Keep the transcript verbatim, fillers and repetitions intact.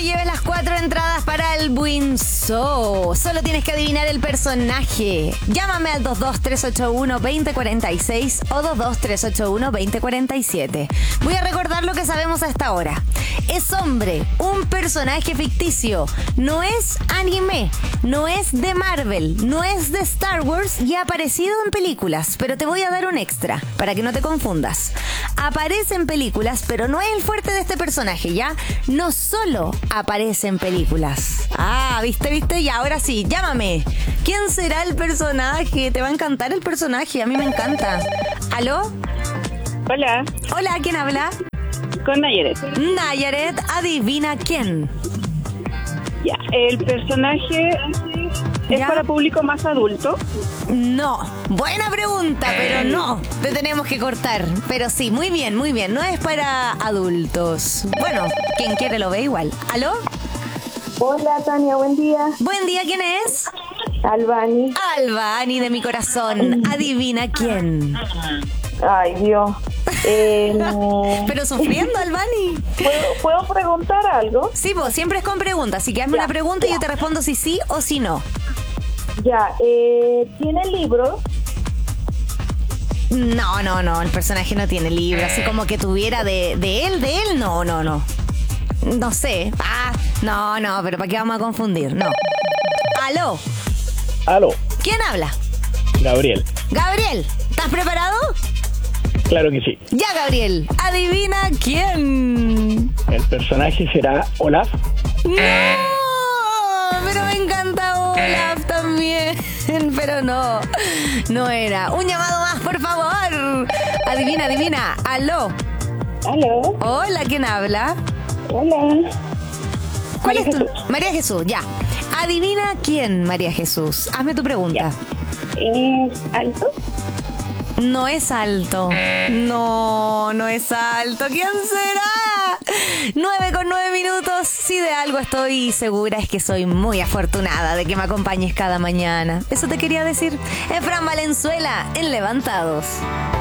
lleves las cuatro entradas para el Buinzo. Solo tienes que adivinar el personaje. Llámame al dos dos tres ocho uno, dos cero cuatro seis o dos dos tres ocho uno, dos cero cuatro siete. Voy a recordar lo que sabemos hasta ahora. Es hombre, un personaje ficticio. No es anime, no es de Marvel, no es de Star Wars y ha aparecido en películas. Pero te voy a dar un extra, para que no te confundas. Aparece en películas, pero no es el fuerte de este personaje, ¿ya? No solo aparece en películas. Ah, ¿viste, viste? Y ahora sí, llámame. ¿Quién será el personaje? Te va a encantar el personaje, a mí me encanta. ¿Aló? Hola. Hola, ¿quién habla? Con Nayaret. Nayaret, adivina quién. Ya, el personaje es ¿Ya? para público más adulto. No, buena pregunta, pero no, te tenemos que cortar. Pero sí, muy bien, muy bien, no es para adultos. Bueno, quien quiere lo ve igual. ¿Aló? Hola, Tania, buen día. Buen día, ¿quién es? Albani. Albani de mi corazón, adivina quién. Ay, Dios. Eh, Pero sufriendo, Albani. ¿puedo, ¿Puedo preguntar algo? Sí, vos, siempre es con preguntas, así que hazme Ya, una pregunta y ya. yo te respondo si sí o si no. Ya, eh, ¿tiene libros? No, no, no, el personaje no tiene libro, así como que tuviera de, de él, de él, no, no, no. No sé, ah, no, no, pero ¿para qué vamos a confundir? No. Aló, Aló, ¿quién habla? Gabriel. Gabriel, ¿estás preparado? Claro que sí. Ya, Gabriel, adivina quién. El personaje será Olaf. ¡No! Pero me encanta Olaf también. Pero no, no era. Un llamado más, por favor. Adivina, adivina. Aló. Aló. Hola, ¿quién habla? Hola. ¿Cuál María es tu...? Jesús. María Jesús, ya. Adivina quién, María Jesús. Hazme tu pregunta. ¿Es alto? No es alto. No, no es alto. ¿Quién será? Nueve con nueve minutos. Si de algo estoy segura es que soy muy afortunada de que me acompañes cada mañana. Eso te quería decir. Efraín Valenzuela en Levantados.